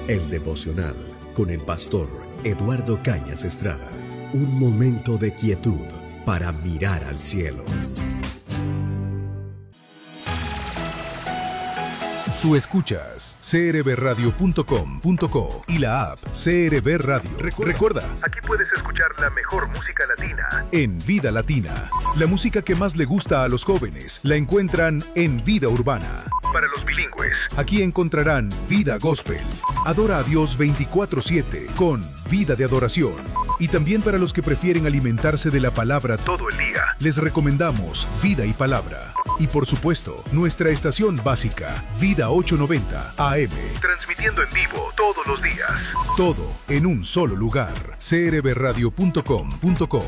El devocional con el pastor Eduardo Cañas Estrada. Un momento de quietud para mirar al cielo. Tú escuchas crbradio.com.co y la app CRB Radio. Recuerda, aquí puedes escuchar la mejor música latina en Vida Latina. La música que más le gusta a los jóvenes la encuentran en Vida Urbana. Para los bilingües, aquí encontrarán Vida Gospel. Adora a Dios 24/7 con Vida de Adoración. Y también para los que prefieren alimentarse de la palabra todo el día, les recomendamos Vida y Palabra. Y por supuesto, nuestra estación básica, Vida 890 AM, transmitiendo en vivo todos los días. Todo en un solo lugar. crbradio.com.co.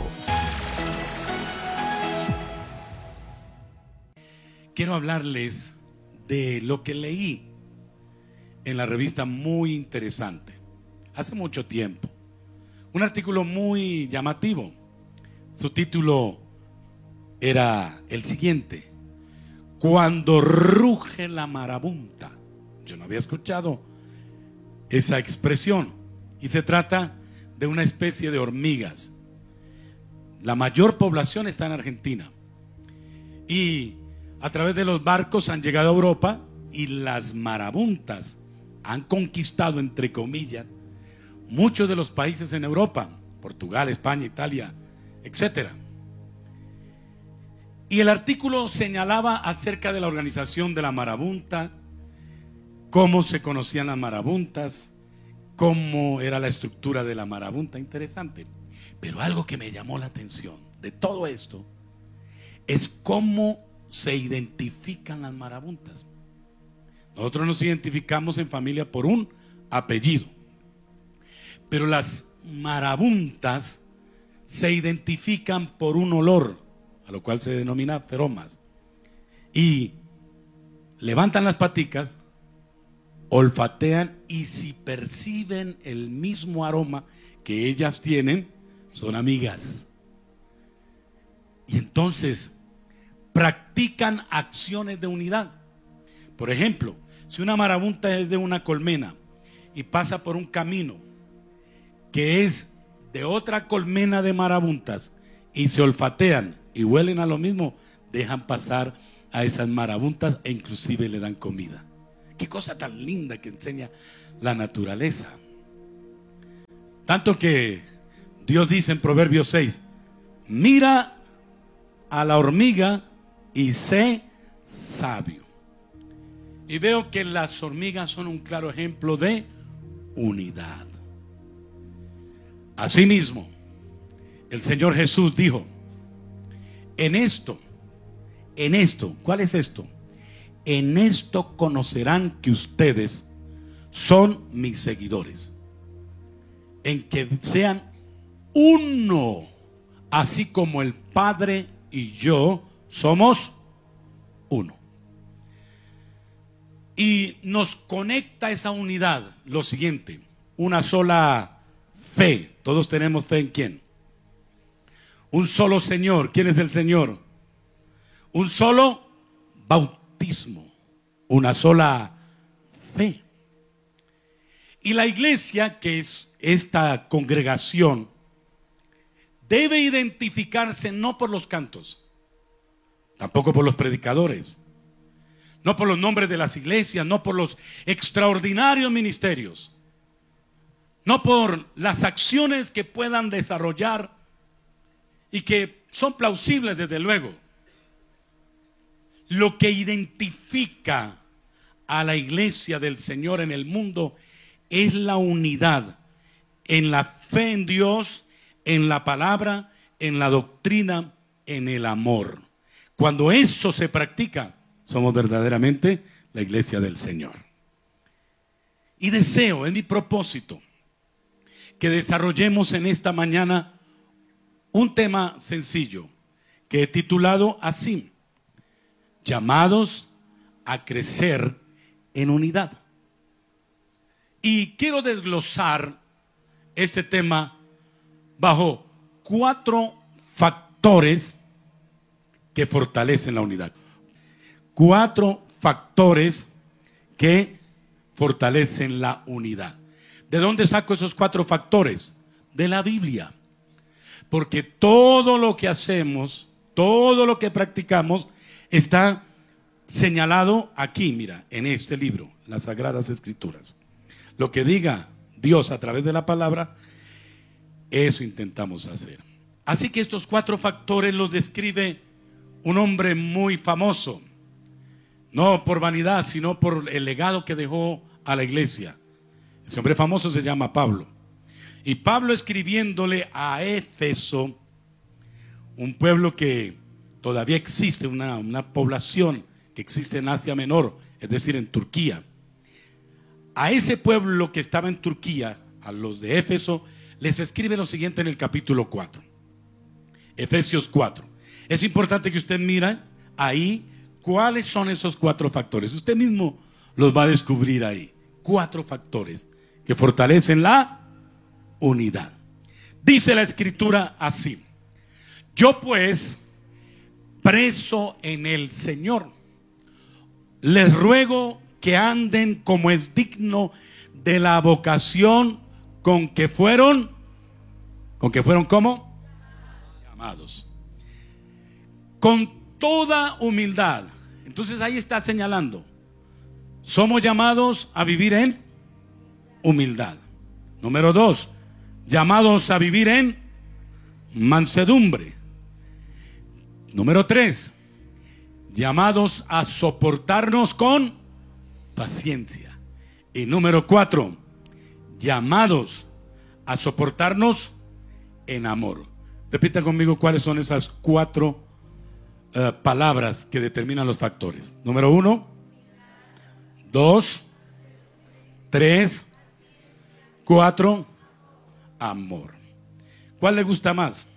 Quiero hablarles de lo que leí en la revista muy interesante hace mucho tiempo. Un artículo muy llamativo. Su título era el siguiente: Cuando ruge la marabunta. Yo no había escuchado esa expresión. Y se trata de una especie de hormigas. La mayor población está en Argentina. Y a través de los barcos han llegado a Europa. Y las marabuntas han conquistado, entre comillas, muchos de los países en Europa: Portugal, España, Italia, etc. Y el artículo señalaba acerca de la organización de la marabunta, cómo se conocían las marabuntas, cómo era la estructura de la marabunta. Interesante. Pero algo que me llamó la atención de todo esto es cómo se identifican las marabuntas. Nosotros nos identificamos en familia por un apellido, pero las marabuntas se identifican por un olor, a lo cual se denomina feromas. Y levantan las paticas, olfatean, y si perciben el mismo aroma que ellas tienen, son amigas. Y entonces practican acciones de unidad. Por ejemplo, si una marabunta es de una colmena y pasa por un camino que es de otra colmena de marabuntas y se olfatean y huelen a lo mismo, dejan pasar a esas marabuntas e inclusive le dan comida. Qué cosa tan linda que enseña la naturaleza. Tanto que Dios dice en Proverbios 6: mira a la hormiga y sé sabio. Y veo que las hormigas son un claro ejemplo de unidad. Asimismo, el Señor Jesús dijo: en esto, ¿cuál es esto? En esto conocerán que ustedes son mis seguidores, en que sean uno, así como el Padre y yo somos uno. Y nos conecta esa unidad lo siguiente: una sola fe. Todos tenemos fe en ¿quién? Un solo Señor. ¿Quién es el Señor? Un solo bautismo. Una sola fe. Y la iglesia, que es esta congregación, debe identificarse no por los cantos, tampoco por los predicadores, no por los nombres de las iglesias, no por los extraordinarios ministerios, no por las acciones que puedan desarrollar y que son plausibles desde luego. Lo que identifica a la iglesia del Señor en el mundo es la unidad en la fe en Dios, en la palabra, en la doctrina, en el amor. Cuando eso se practica, somos verdaderamente la iglesia del Señor. Y deseo, es mi propósito, que desarrollemos en esta mañana un tema sencillo que he titulado así: llamados a crecer en unidad. Y quiero desglosar este tema bajo 4 factores que fortalecen la unidad. 4 factores que fortalecen la unidad. ¿De dónde saco esos 4 factores? De la Biblia. Porque todo lo que hacemos, todo lo que practicamos está señalado aquí, mira, en este libro, las Sagradas Escrituras. Lo que diga Dios a través de la palabra, eso intentamos hacer. Así que estos 4 factores los describe un hombre muy famoso, no por vanidad, sino por el legado que dejó a la iglesia. Ese hombre famoso se llama Pablo. Y Pablo, escribiéndole a Éfeso, un pueblo que todavía existe, una población que existe en Asia Menor, es decir, en Turquía. A ese pueblo que estaba en Turquía, a los de Éfeso, les escribe lo siguiente en el capítulo 4. Efesios 4. Es importante que usted mire ahí cuáles son esos 4 factores. Usted mismo los va a descubrir ahí. 4 factores que fortalecen la unidad. Dice la Escritura así: yo pues, preso en el Señor, les ruego que anden como es digno de la vocación con que fueron ¿cómo? Llamados. Con toda humildad. Entonces ahí está señalando, somos llamados a vivir en humildad. Número 2, llamados a vivir en mansedumbre. Número 3, llamados a soportarnos con paciencia. Y número 4, llamados a soportarnos en amor. Repita conmigo cuáles son esas 4 palabras que determinan los factores. Número 1, 2, 3, 4, amor. ¿Cuál le gusta más?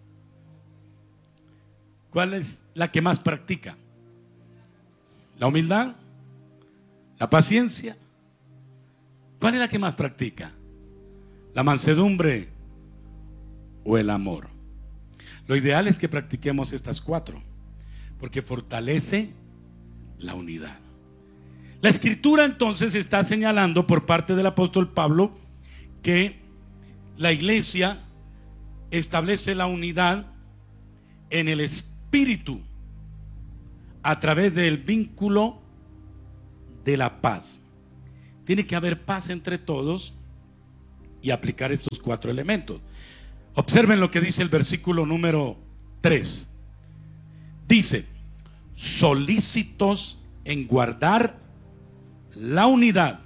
¿Cuál es la que más practica? ¿La humildad? ¿La paciencia? ¿Cuál es la que más practica? ¿La mansedumbre o el amor? Lo ideal es que practiquemos estas 4, porque fortalece la unidad. La Escritura entonces está señalando por parte del apóstol Pablo que la iglesia establece la unidad en el espíritu a través del vínculo de la paz. Tiene que haber paz entre todos y aplicar estos 4 elementos. Observen lo que dice el versículo número 3. Dice: solícitos en guardar la unidad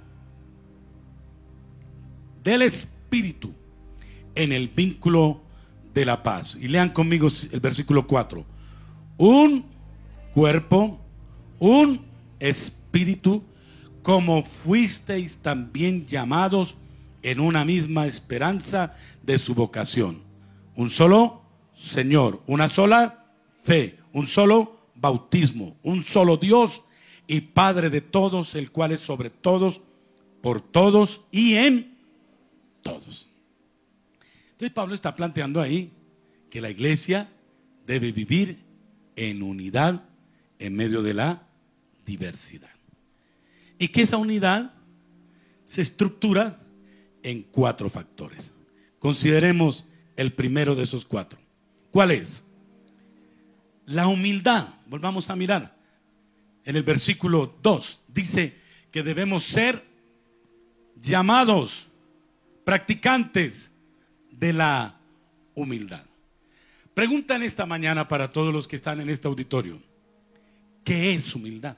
del espíritu en el vínculo de la paz. Y lean conmigo el versículo 4. Un cuerpo, un espíritu, como fuisteis también llamados en una misma esperanza de su vocación. Un solo Señor, una sola fe, un solo bautismo, un solo Dios y Padre de todos, el cual es sobre todos, por todos y en todos. Entonces Pablo está planteando ahí que la iglesia debe vivir en unidad en medio de la diversidad, y que esa unidad se estructura en 4 factores. Consideremos el primero de esos 4. ¿Cuál es? La humildad. Volvamos a mirar en el versículo 2. Dice que debemos ser llamados practicantes de la humildad. Pregunta en esta mañana para todos los que están en este auditorio: ¿qué es humildad?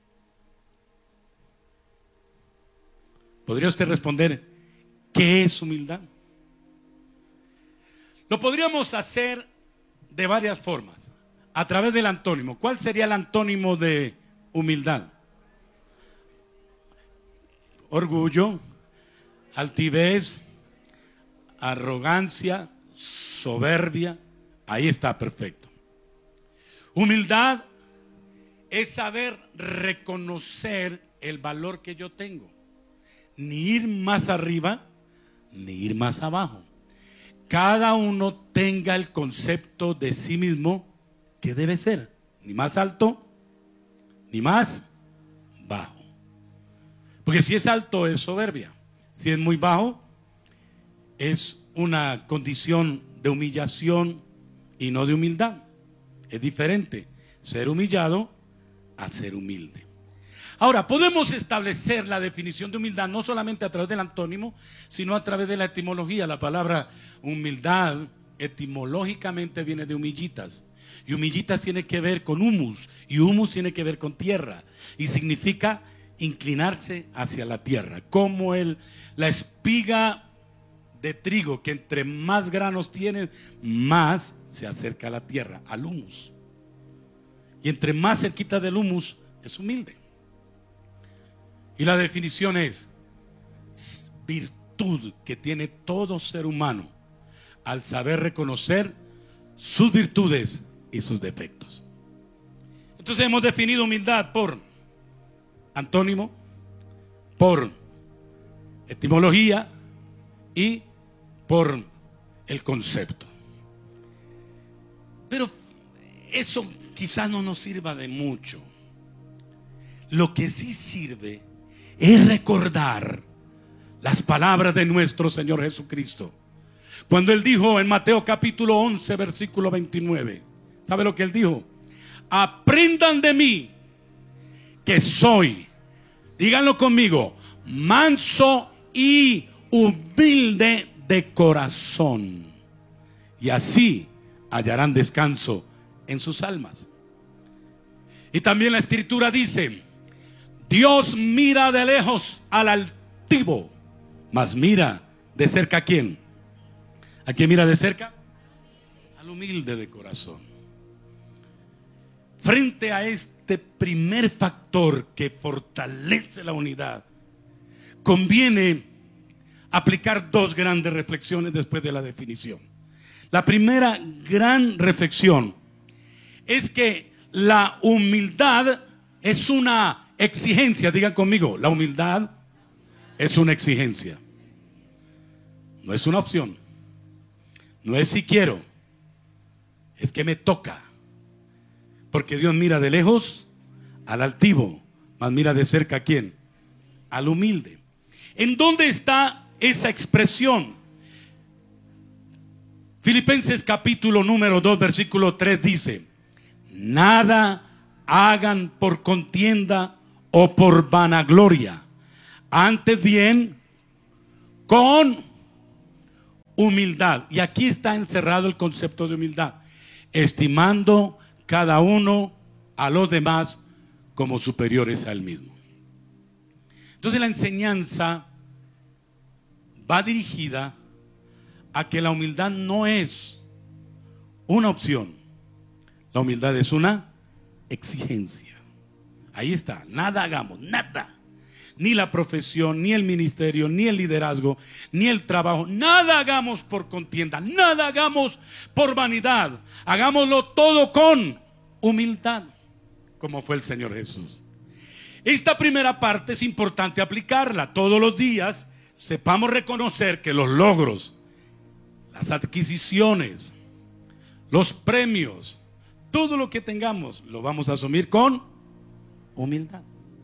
¿Podría usted responder qué es humildad? Lo podríamos hacer de varias formas, a través del antónimo. ¿Cuál sería el antónimo de humildad? Orgullo, altivez, arrogancia, soberbia. Ahí está, perfecto. Humildad es saber reconocer el valor que yo tengo, ni ir más arriba ni ir más abajo. Cada uno tenga el concepto de sí mismo que debe ser, ni más alto ni más bajo. Porque si es alto es soberbia, Si es muy bajo, es una condición de humillación y no de humildad. Es diferente ser humillado a ser humilde. Ahora, podemos establecer la definición de humildad no solamente a través del antónimo, sino a través de la etimología. La palabra humildad etimológicamente viene de humillitas, y humillitas tiene que ver con humus, y humus tiene que ver con tierra, y significa inclinarse hacia la tierra, como la espiga de trigo, que entre más granos tiene, más se acerca a la tierra, al humus, y entre más cerquita del humus es humilde. Y la definición es virtud que tiene todo ser humano al saber reconocer sus virtudes y sus defectos. Entonces hemos definido humildad por antónimo, por etimología y por el concepto. Pero eso quizás no nos sirva de mucho. Lo que sí sirve es recordar las palabras de nuestro Señor Jesucristo, cuando Él dijo en Mateo capítulo 11 versículo 29, ¿sabe lo que Él dijo? Aprendan de mí, que soy, díganlo conmigo, manso y humilde de corazón, y así hallarán descanso en sus almas. Y también la Escritura dice: Dios mira de lejos al altivo, mas mira de cerca ¿a quién? ¿A quién mira de cerca? Al humilde de corazón. Frente a este primer factor que fortalece la unidad, conviene aplicar dos grandes reflexiones después de la definición. La primera gran reflexión es que la humildad es una exigencia. Digan conmigo, la humildad es una exigencia. No es una opción. No es si quiero, es que me toca. Porque Dios mira de lejos al altivo, mas mira de cerca ¿a quién? Al humilde. ¿En dónde está esa expresión? Filipenses capítulo número 2 versículo 3 dice: nada hagan por contienda o por vanagloria, antes bien con humildad. Y aquí está encerrado el concepto de humildad: estimando cada uno a los demás como superiores a él mismo. Entonces la enseñanza va dirigida a que la humildad no es una opción. La humildad es una exigencia. Ahí está, nada hagamos, nada. Ni la profesión, ni el ministerio, ni el liderazgo, ni el trabajo, nada hagamos por contienda, nada hagamos por vanidad. Hagámoslo todo con humildad, como fue el Señor Jesús. Esta primera parte es importante aplicarla todos los días. Sepamos reconocer que los logros, las adquisiciones, los premios, todo lo que tengamos, lo vamos a asumir con humildad.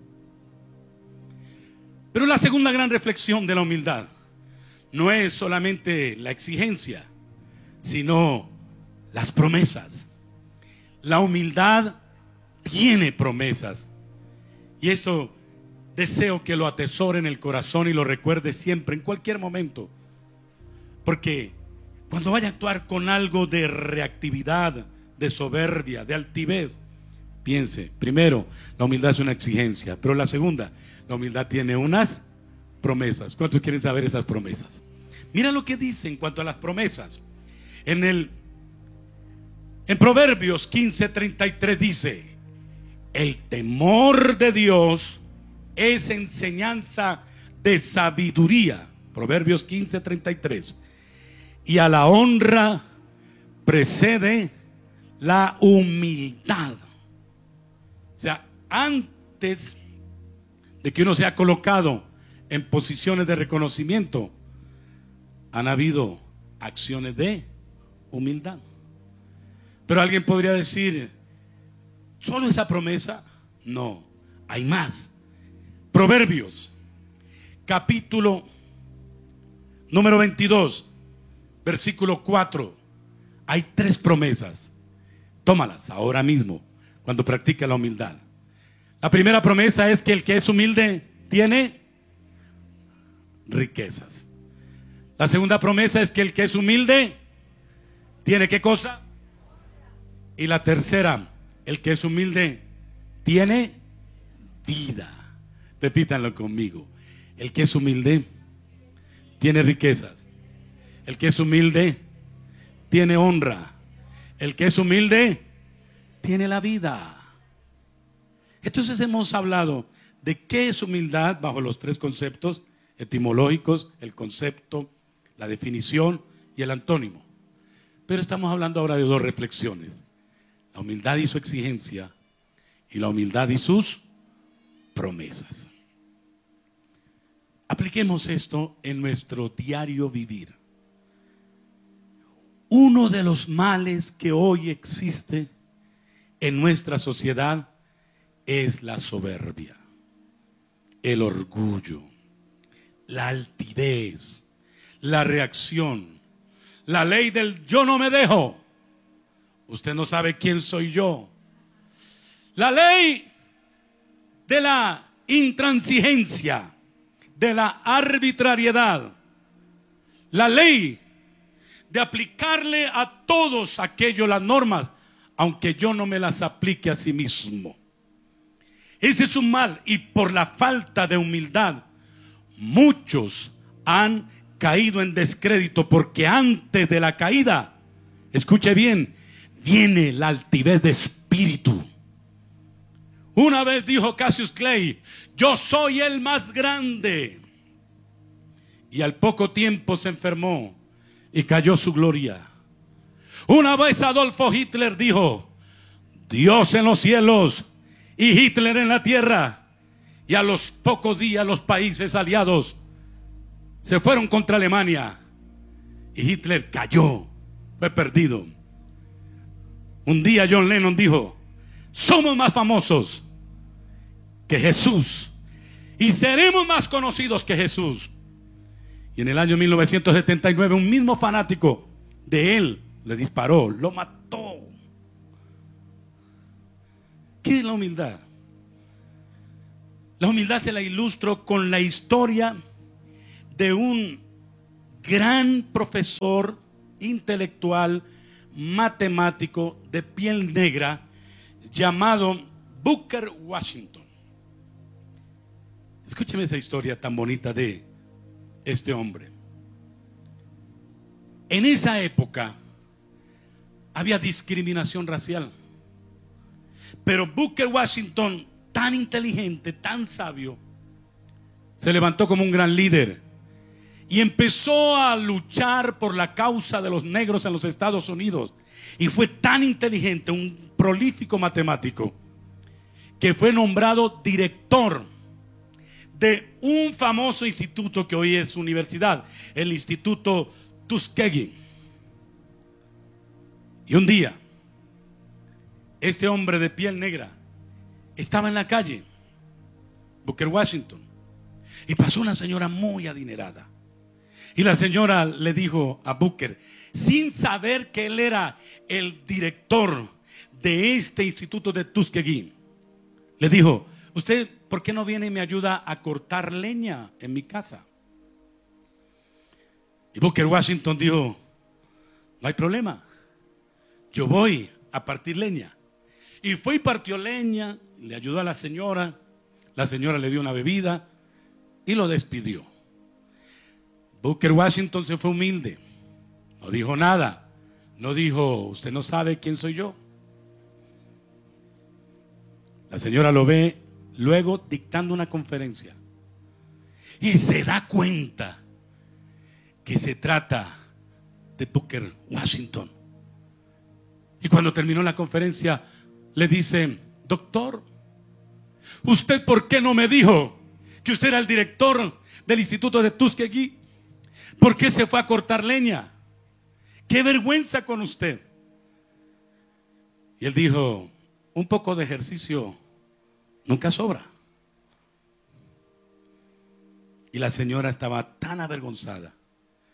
Pero la segunda gran reflexión de la humildad no es solamente la exigencia, sino las promesas. La humildad tiene promesas, y esto deseo que lo atesore en el corazón y lo recuerde siempre, en cualquier momento, porque cuando vaya a actuar con algo de reactividad, de soberbia, de altivez, piense, primero, la humildad es una exigencia, pero la segunda, la humildad tiene unas promesas. ¿Cuántos quieren saber esas promesas? Mira lo que dice en cuanto a las promesas. En Proverbios 15:33 dice: el temor de Dios es enseñanza de sabiduría. Proverbios 15:33. Y a la honra precede la humildad. O sea, antes de que uno sea colocado en posiciones de reconocimiento, han habido acciones de humildad. Pero alguien podría decir: ¿solo esa promesa? No, hay más. Proverbios capítulo Número 22, versículo 4. Hay 3 promesas. Tómalas ahora mismo cuando practique la humildad. La primera promesa es que el que es humilde tiene riquezas. La segunda promesa es que el que es humilde tiene ¿qué cosa? Y la tercera, el que es humilde tiene vida. Repítanlo conmigo. El que es humilde tiene riquezas. El que es humilde tiene honra. El que es humilde tiene la vida. Entonces hemos hablado de qué es humildad bajo los 3 conceptos etimológicos: el concepto, la definición y el antónimo. Pero estamos hablando ahora de 2 reflexiones: la humildad y su exigencia, y la humildad y sus promesas. Apliquemos esto en nuestro diario vivir. Uno de los males que hoy existe en nuestra sociedad es la soberbia, el orgullo, la altivez, la reacción, la ley del yo no me dejo. Usted no sabe quién soy yo. La ley de la intransigencia, de la arbitrariedad. La ley de aplicarle a todos aquellos las normas, aunque yo no me las aplique a sí mismo. Ese es un mal, y por la falta de humildad muchos han caído en descrédito, porque antes de la caída, escuche bien, viene la altivez de espíritu. Una vez dijo Cassius Clay: yo soy el más grande. Y al poco tiempo se enfermó y cayó su gloria. Una vez Adolfo Hitler dijo: Dios en los cielos y Hitler en la tierra. Y a los pocos días los países aliados se fueron contra Alemania y Hitler cayó, fue perdido. Un día John Lennon dijo: somos más famosos que Jesús y seremos más conocidos que Jesús. Y en el año 1979 un mismo fanático de él le disparó, lo mató. ¿Qué es la humildad? La humildad se la ilustro con la historia de un gran profesor intelectual, matemático de piel negra llamado Booker Washington. Escúcheme esa historia tan bonita de este hombre. En esa época había discriminación racial, pero Booker Washington, tan inteligente, tan sabio, se levantó como un gran líder y empezó a luchar por la causa de los negros en los Estados Unidos. Y fue tan inteligente, un prolífico matemático, que fue nombrado director de un famoso instituto que hoy es universidad, el Instituto Tuskegee. Y un día, este hombre de piel negra estaba en la calle, Booker Washington, y pasó una señora muy adinerada. Y la señora le dijo a Booker, sin saber que él era el director de este instituto de Tuskegee, le dijo: ¿usted por qué no viene y me ayuda a cortar leña en mi casa? Y Booker Washington dijo: no hay problema, yo voy a partir leña. Y fue y partió leña, le ayudó a la señora le dio una bebida y lo despidió. Booker Washington se fue humilde, no dijo nada, no dijo: usted no sabe quién soy yo. La señora lo ve luego dictando una conferencia y se da cuenta que se trata de Booker Washington. Y cuando terminó la conferencia le dice: doctor, ¿usted por qué no me dijo que usted era el director del instituto de Tuskegee? ¿Por qué se fue a cortar leña? ¡Qué vergüenza con usted! Y él dijo: un poco de ejercicio nunca sobra. Y la señora estaba tan avergonzada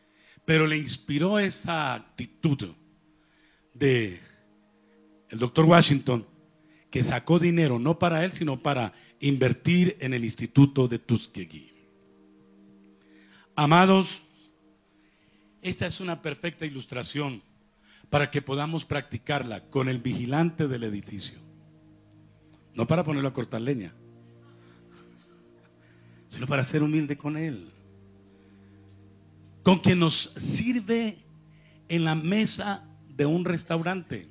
Pero le inspiró esa actitud de el doctor Washington, que sacó dinero no para él, sino para invertir en el Instituto de Tuskegee. Amados, esta es una perfecta ilustración para que podamos practicarla con el vigilante del edificio. No para ponerlo a cortar leña, sino para ser humilde con él. Con quien nos sirve en la mesa de un restaurante,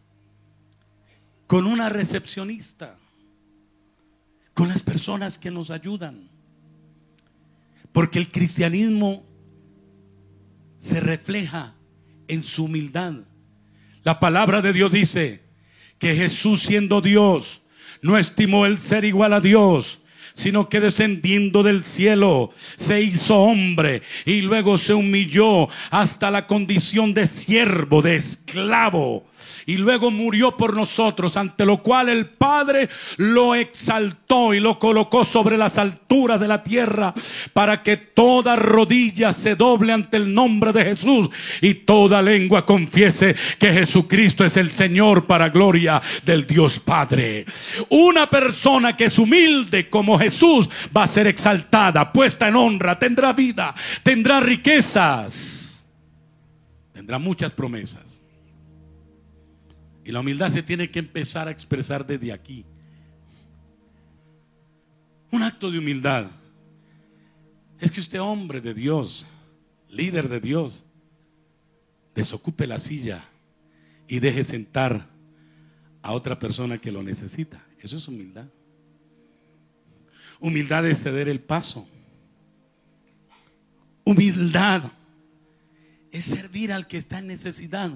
con una recepcionista, con las personas que nos ayudan. Porque el cristianismo se refleja en su humildad. La palabra de Dios dice que Jesús, siendo Dios, no estimó el ser igual a Dios, sino que descendiendo del cielo se hizo hombre y luego se humilló hasta la condición de siervo, de esclavo, y luego murió por nosotros, ante lo cual el Padre lo exaltó y lo colocó sobre las alturas de la tierra, para que toda rodilla se doble ante el nombre de Jesús y toda lengua confiese que Jesucristo es el Señor, para gloria del Dios Padre. Una persona que es humilde como Jesús va a ser exaltada, puesta en honra, tendrá vida, tendrá riquezas, tendrá muchas promesas. Y la humildad se tiene que empezar a expresar desde aquí. Un acto de humildad es que usted, hombre de Dios, líder de Dios, desocupe la silla y deje sentar a otra persona que lo necesita. Eso es humildad. Humildad es ceder el paso. Humildad es servir al que está en necesidad.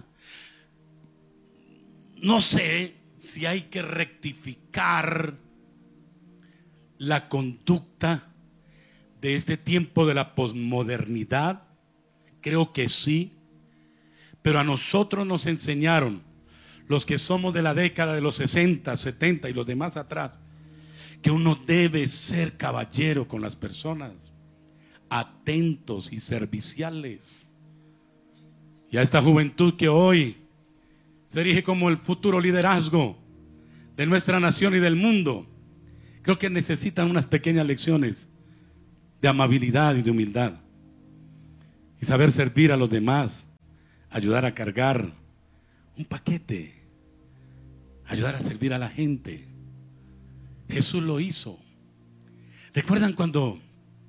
No sé si hay que rectificar la conducta de este tiempo de la posmodernidad. Creo que sí. Pero a nosotros nos enseñaron, los que somos de la década de los 60, 70 y los demás atrás, que uno debe ser caballero con las personas, atentos y serviciales. Y a esta juventud que hoy se erige como el futuro liderazgo de nuestra nación y del mundo, creo que necesitan unas pequeñas lecciones de amabilidad y de humildad, y saber servir a los demás, ayudar a cargar un paquete, ayudar a servir a la gente. Jesús lo hizo. ¿Recuerdan cuando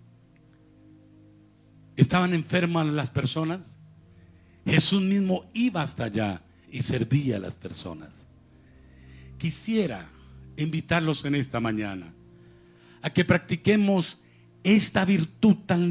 estaban enfermas las personas? Jesús mismo iba hasta allá y servía a las personas. Quisiera invitarlos en esta mañana a que practiquemos esta virtud tan